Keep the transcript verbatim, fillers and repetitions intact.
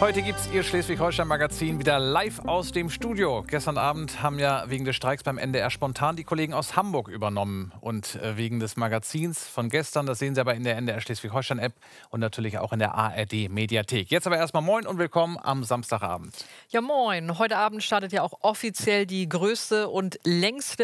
Heute gibt es Ihr Schleswig-Holstein-Magazin wieder live aus dem Studio. Gestern Abend haben ja wegen des Streiks beim N D R spontan die Kollegen aus Hamburg übernommen. Und äh, wegen des Magazins von gestern, das sehen Sie aber in der N D R Schleswig-Holstein-App und natürlich auch in der A R D-Mediathek. Jetzt aber erstmal moin und willkommen am Samstagabend. Ja moin, heute Abend startet ja auch offiziell die größte und längste